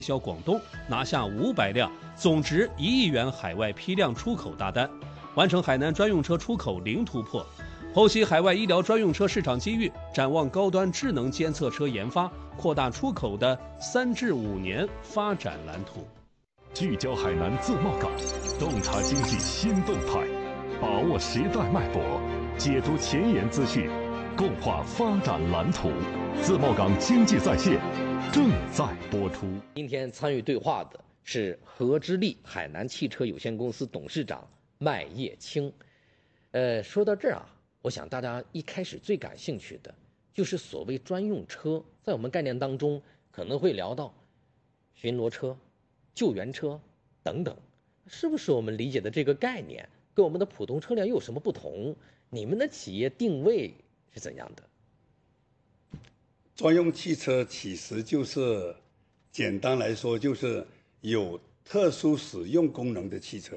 销广东，拿下500辆，总值1亿元海外批量出口大单，完成海南专用车出口零突破。剖析海外医疗专用车市场机遇，展望高端智能监测车研发扩大出口的3至5年发展蓝图。 聚焦海南自贸港，洞察经济新动态，把握时代脉搏，解读前沿资讯，共话发展蓝图。自贸港经济在线正在播出。 今天参与对话的是合之力海南汽车有限公司董事长麦业清。说到这儿啊，我想大家一开始最感兴趣的就是所谓专用车，在我们概念当中可能会聊到巡逻车、救援车等等，是不是我们理解的这个概念跟我们的普通车辆又有什么不同？你们的企业定位是怎样的？ 专用汽车其实就是简单来说就是有特殊使用功能的汽车。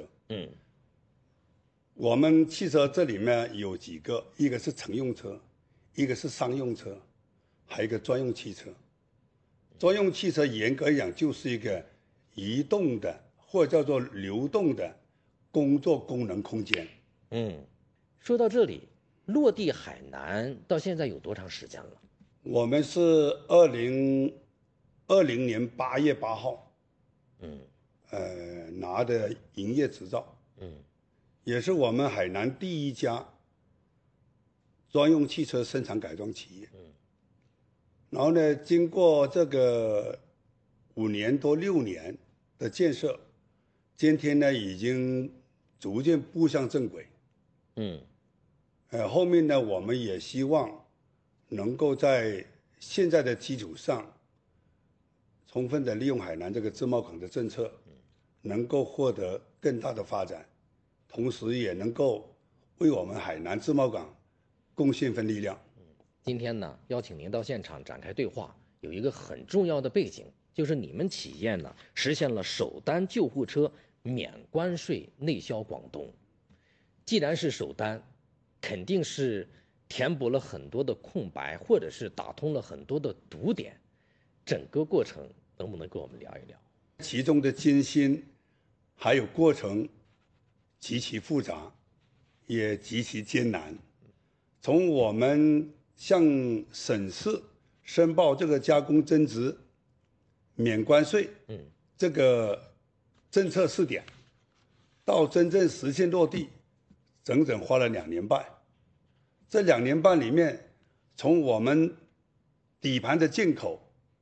我们汽车这里面有几个，一个是乘用车，一个是商用车，还有一个专用汽车。专用汽车严格讲就是一个移动的或者叫做流动的工作功能空间。 说到这里，落地海南到现在有多长时间了？ 我们是2020年8月8号，拿的营业执照，也是我们海南第一家专用汽车生产改装企业。然后呢，经过这个5年多6年的建设，今天呢已经逐渐步向正轨。后面呢，我们也希望能够在现在的基础上，充分的利用海南这个自贸港的政策，能够获得更大的发展，同时也能够为我们海南自贸港贡献份力量。 今天呢，邀请您到现场展开对话，有一个很重要的背景，就是你们企业呢实现了首单救护车免关税内销广东。既然是首单，肯定是填补了很多的空白，或者是打通了很多的堵点。整个过程能不能跟我们聊一聊？ 其中的艰辛还有过程极其复杂，也极其艰难。从我们向省市申报这个加工增值免关税这个政策试点，到真正实现落地，整整花了2年半。这2年半里面，从我们底盘的进口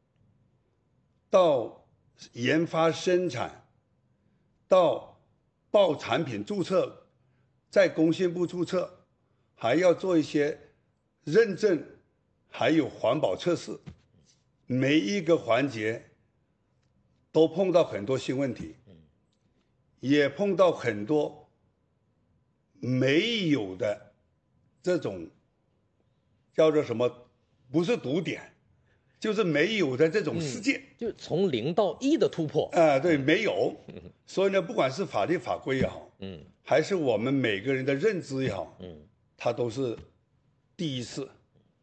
到研发生产，到报产品注册，在工信部注册，还要做一些认证，还有环保测试，每一个环节都碰到很多新问题，也碰到很多没有的这种叫做什么，不是堵点，就是没有的这种世界， 就从0到1的突破。 对，没有。所以呢，不管是法律法规也好，还是我们每个人的认知也好，它都是第一次，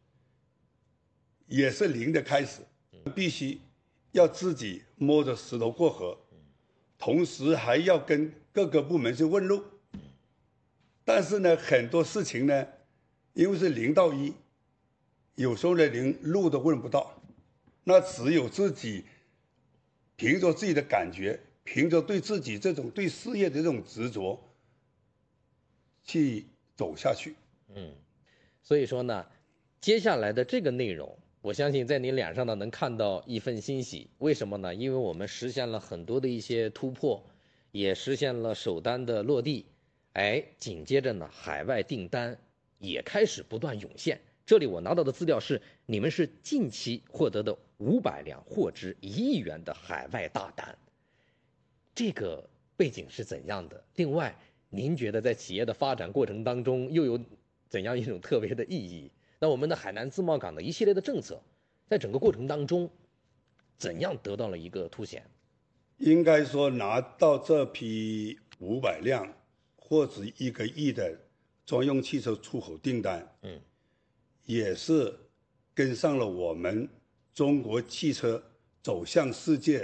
也是0的开始。必须要自己摸着石头过河，同时还要跟各个部门去问路。但是呢，很多事情呢，因为是0到1，有时候呢连路都问不到，那只有自己凭着自己的感觉，凭着对自己这种对事业的这种执着去走下去。 所以说呢，接下来的这个内容，我相信在您脸上呢能看到一份欣喜。为什么呢？因为我们实现了很多的一些突破，也实现了首单的落地。紧接着呢，海外订单也开始不断涌现。这里我拿到的资料是，你们是近期获得的500辆货值1亿元的海外大单，这个背景是怎样的？另外，您觉得在企业的发展过程当中又有怎样一种特别的意义？那我们的海南自贸港的一系列的政策，在整个过程当中，怎样得到了一个凸显？ 应该说，拿到这批500辆或者1个亿的专用汽车出口订单，也是跟上了我们中国汽车走向世界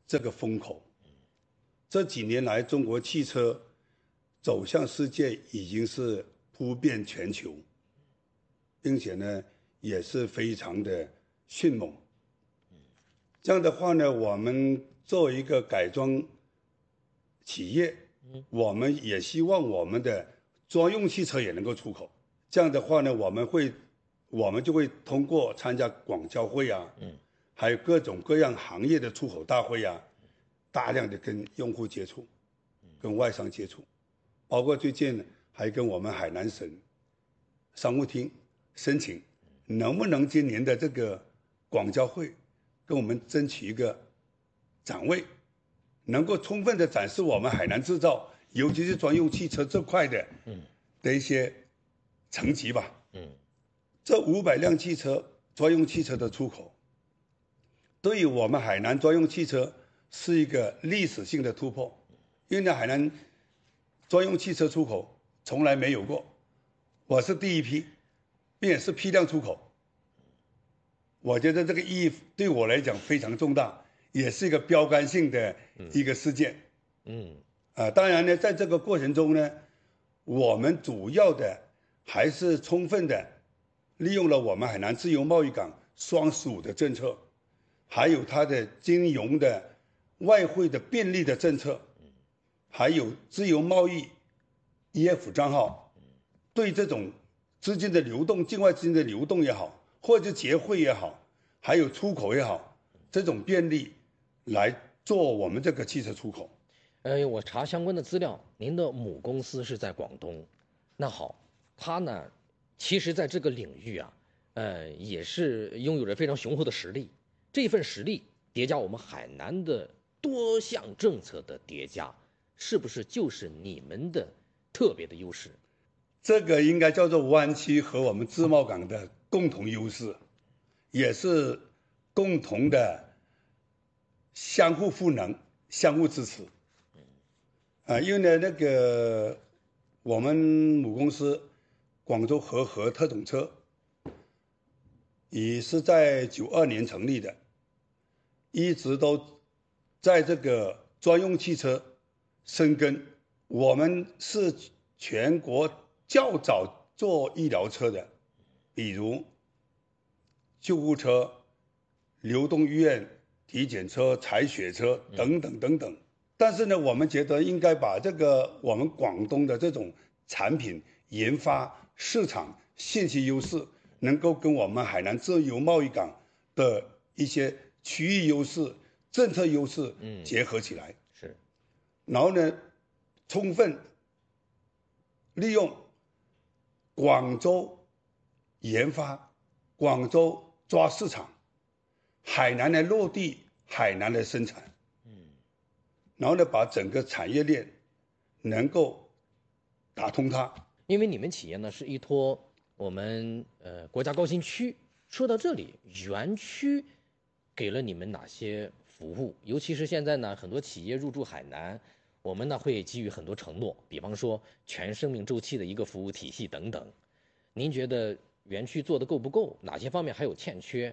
这个风口。这几年来，中国汽车走向世界已经是扑遍全球，并且呢也是非常的迅猛。这样的话呢，我们作为一个改装企业，我们也希望我们的专用汽车也能够出口。这样的话呢，我们就会通过参加广交会啊，还有各种各样行业的出口大会啊，大量的跟用户接触，跟外商接触，包括最近还跟我们海南省商务厅申请，能不能今年的这个广交会跟我们争取一个展位，能够充分的展示我们海南制造，尤其是专用汽车这块的一些成绩吧。这500辆汽车专用汽车的出口，对于我们海南专用汽车是一个历史性的突破，因为海南专用汽车出口从来没有过，我是第一批，并且是批量出口。我觉得这个意义对我来讲非常重大，也是一个标杆性的一个事件。当然呢，在这个过程中呢，我们主要的还是充分的利用了我们海南自由贸易港双15的政策，还有它的金融的外汇的便利的政策，还有自由贸易 EF 账号，对这种资金的流动，境外资金的流动也好，或者结汇也好，还有出口也好，这种便利来做我们这个汽车出口。 我查相关的资料，您的母公司是在广东。那好，它呢，其实在这个领域啊，也是拥有着非常雄厚的实力。这份实力叠加我们海南的多项政策的叠加，是不是就是你们的特别的优势？ 这个应该叫做湾区和我们自贸港的共同优势，也是共同的相互赋能、相互支持。因为呢，那个我们母公司广州和合特种车也是在92年成立的，一直都在这个专用汽车深耕。我们是全国较早做医疗车的，比如救护车、流动医院、体检车、采血车等等等等。但是呢，我们觉得应该把这个我们广东的这种产品研发、市场信息优势，能够跟我们海南自由贸易港的一些区域优势、政策优势结合起来。 是。 然后呢，充分利用广州研发、广州抓市场，海南来落地，海南来生产。然后呢，把整个产业链能够打通它。 因为你们企业呢是依托我们国家高新区。说到这里，园区给了你们哪些服务？尤其是现在呢，很多企业入驻海南，我们呢会给予很多承诺，比方说全生命周期的一个服务体系等等。您觉得园区做得够不够？哪些方面还有欠缺？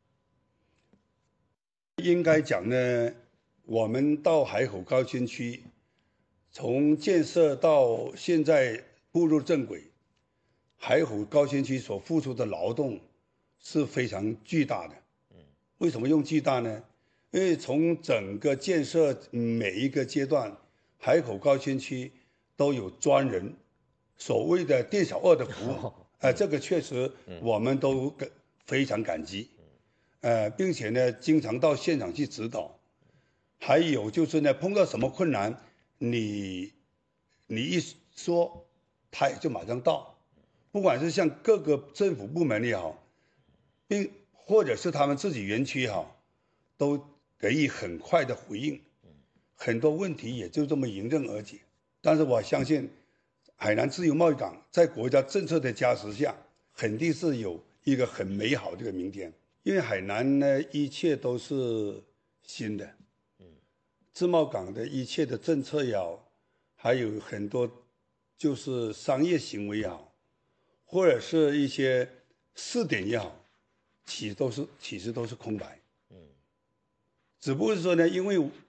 应该讲呢，我们到海口高新区，从建设到现在步入正轨，海口高新区所付出的劳动是非常巨大的。为什么用巨大呢？因为从整个建设每一个阶段，海口高新区都有专人，所谓的店小二的服务。这个确实我们都非常感激。并且呢，经常到现场去指导。还有就是呢，碰到什么困难，你一说，他也就马上到。不管是像各个政府部门也好，或者是他们自己园区也好，都给予很快的回应，很多问题也就这么迎刃而解。但是我相信，海南自由贸易港在国家政策的加持下，肯定是有一个很美好的一个明天。因为海南呢，一切都是新的。自贸港的一切的政策也好，还有很多就是商业行为也好，或者是一些试点也好，其实都是空白。 只不过是说呢，因为